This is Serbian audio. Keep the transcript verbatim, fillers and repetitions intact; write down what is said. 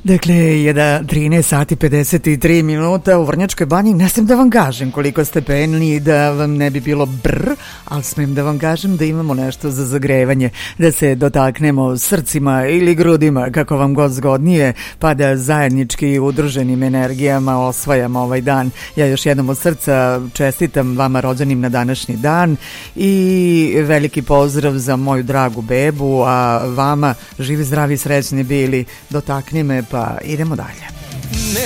Dakle, je da trinaest sati pedeset tri minuta u Vrnjačkoj banji. Ne smijem da vam kažem koliko stepeni da vam ne bi bilo brr, ali smijem da vam kažem da imamo nešto za zagrevanje, da se dotaknemo srcima ili grudima, kako vam god zgodnije, pa da zajednički udruženim energijama osvajamo ovaj dan. Ja još jednom od srca čestitam vama rođenim na današnji dan i veliki pozdrav za moju dragu bebu, a vama živi, zdravi, srećni bili. Dotakni me, pa idemo dalje.